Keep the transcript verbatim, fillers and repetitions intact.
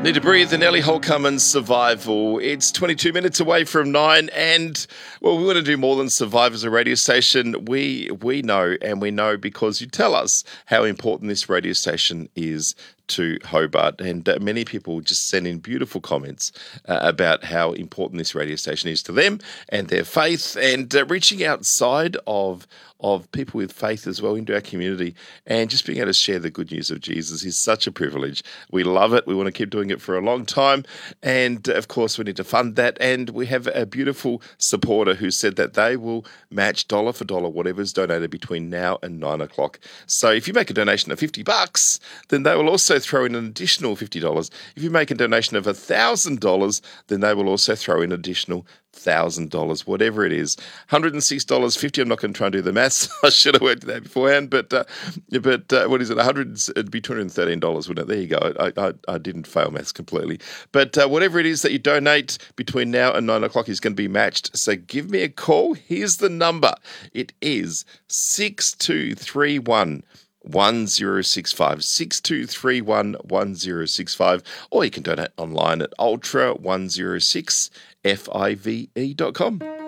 Need to Breathe and Ellie Holcomb Survival. It's twenty-two minutes away from nine, and well, we want to do more than survive as a radio station. We we know, and we know because you tell us how important this radio station is to Hobart, and uh, many people just send in beautiful comments uh, about how important this radio station is to them and their faith, and uh, reaching outside of of people with faith as well into our community, and just being able to share the good news of Jesus is such a privilege. We love it. We want to keep doing it for a long time, and uh, of course we need to fund that, and we have a beautiful supporter who said that they will match dollar for dollar whatever's donated between now and nine o'clock. So if you make a donation of fifty bucks, then they will also throw in an additional fifty dollars. If you make a donation of one thousand dollars, then they will also throw in additional one thousand dollars, whatever it is. one hundred six dollars fifty. I'm not going to try and do the maths. I should have worked that beforehand, but uh, but uh, what is it? one hundred, it'd be two hundred thirteen dollars, wouldn't it? There you go. I, I, I didn't fail maths completely. But uh, whatever it is that you donate between now and nine o'clock is going to be matched. So give me a call. Here's the number. It is six two three one one zero six five, six two three one one zero six five, or you can donate online at ultra one oh six five e dot com.